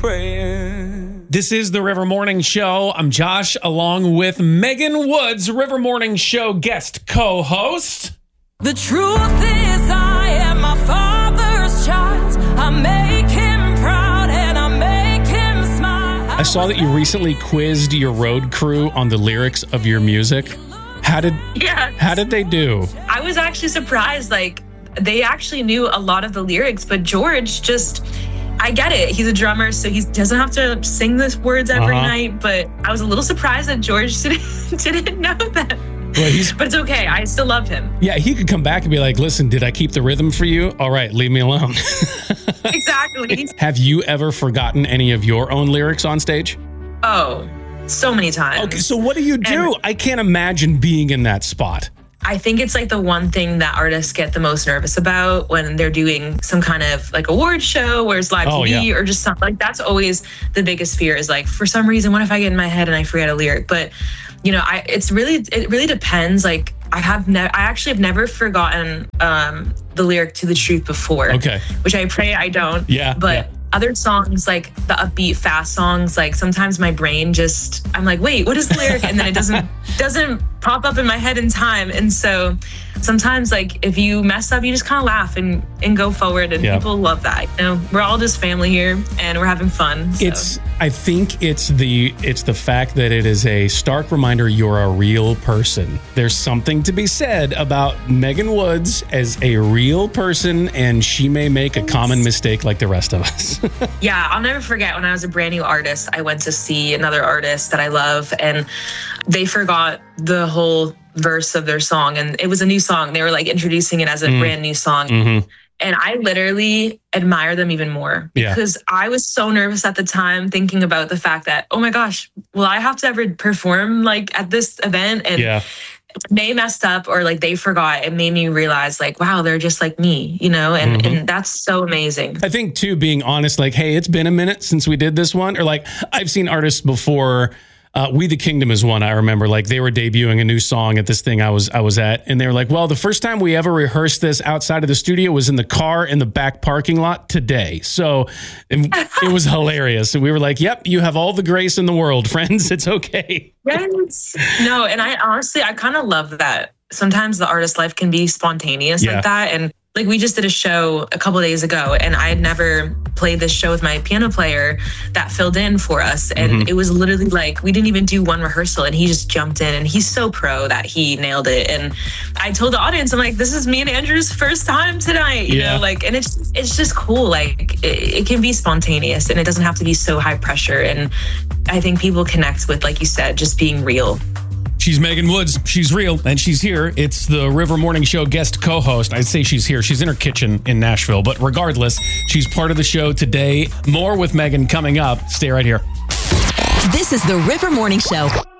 praying. This is the River Morning Show. I'm Josh, along with Megan Woods, River Morning Show guest co-host. The truth is I am my father's child. I make him proud and I make him smile. I saw that you recently quizzed your road crew on the lyrics of your music. How did they do? I was actually surprised. Like, they actually knew a lot of the lyrics, but George just, I get it. He's a drummer, so he doesn't have to sing the words every night. But I was a little surprised that George didn't know that. Well, but it's okay. I still love him. Yeah, he could come back and be like, listen, did I keep the rhythm for you? All right, leave me alone. Exactly. Have you ever forgotten any of your own lyrics on stage? Oh, so many times. Okay, so what do you do? I can't imagine being in that spot. I think it's like the one thing that artists get the most nervous about when they're doing some kind of like award show or it's live TV or just something. Like, that's always the biggest fear is like, for some reason, what if I get in my head and I forget a lyric? But you know, it really depends. Like, I actually have never forgotten the lyric to The Truth before. Okay. Which I pray I don't. Yeah. But other songs, like the upbeat, fast songs, like sometimes my brain I'm like, wait, what is the lyric? And then it doesn't pop up in my head in time. And so sometimes, like, if you mess up, you just kind of laugh and go forward. And people love that. You know, we're all just family here and we're having fun. So. I think it's the fact that it is a stark reminder you're a real person. There's something to be said about Megan Woods as a real person, and she may make a common mistake like the rest of us. Yeah, I'll never forget when I was a brand new artist, I went to see another artist that I love, and they forgot the whole verse of their song, and it was a new song. They were like introducing it as a brand new song. Mm-hmm. And I literally admire them even more because I was so nervous at the time thinking about the fact that, oh my gosh, will I have to ever perform like at this event? And they messed up or like they forgot. It made me realize like, wow, they're just like me, you know, and that's so amazing. I think too, being honest, like, hey, it's been a minute since we did this one, or like I've seen artists before. We the Kingdom is one I remember. Like, they were debuting a new song at this thing I was at, and they were like, well, the first time we ever rehearsed this outside of the studio was in the car in the back parking lot today. So it was hilarious. And we were like, yep, you have all the grace in the world, friends. It's okay. Yes. No, and I honestly kind of love that. Sometimes the artist life can be spontaneous like that. And like, we just did a show a couple of days ago, and I had never played this show with my piano player that filled in for us. And it was literally like, we didn't even do one rehearsal, and he just jumped in, and he's so pro that he nailed it. And I told the audience, I'm like, this is me and Andrew's first time tonight, you know, like, and it's just cool. Like, it can be spontaneous, and it doesn't have to be so high pressure. And I think people connect with, like you said, just being real. She's Megan Woods. She's real, and she's here. It's the River Morning Show guest co-host. I'd say she's here. She's in her kitchen in Nashville, but regardless, she's part of the show today. More with Megan coming up. Stay right here. This is the River Morning Show.